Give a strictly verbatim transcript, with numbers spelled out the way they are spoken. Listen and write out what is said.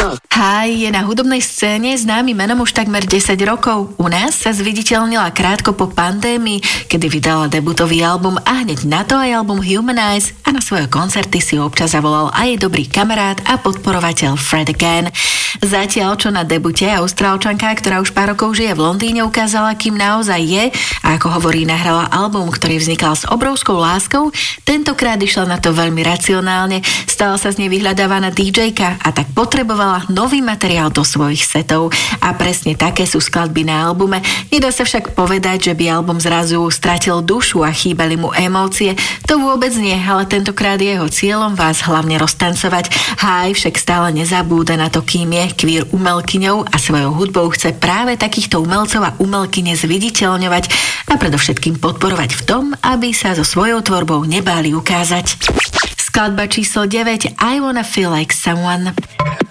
Hi, je na hudobnej scéne známy menom už takmer desať rokov. U nás sa zviditeľnila krátko po pandémii, kedy vydala debutový album a hneď na to aj album Humanize a na svoje koncerty si občas zavolal aj jej dobrý kamarát a podporovateľ Fred Again. Zatiaľ, čo na debute Austrálčanka, ktorá už pár rokov žije v Londýne, ukázala, kým naozaj je a ako hovorí, nahrala album, ktorý vznikal s obrovskou láskou, tentokrát išla na to veľmi racionálne, stala sa z nej vyhľadávaná dý džejka a tak potrebovala nový materiál do svojich setov a presne také sú skladby na albume. Nedá sa však povedať, že by album zrazu stratil dušu a chýbali mu emócie. To vôbec nie, ale tentokrát je jeho cieľom vás hlavne roztancovať. Hi však stále nezabúda na to, kým je queer umelkyňou a svojou hudbou chce práve takýchto umelcov a umelkyne zviditeľňovať a predovšetkým podporovať v tom, aby sa so svojou tvorbou nebáli ukázať. Skladba číslo deväť I Wanna Feel Like Someone.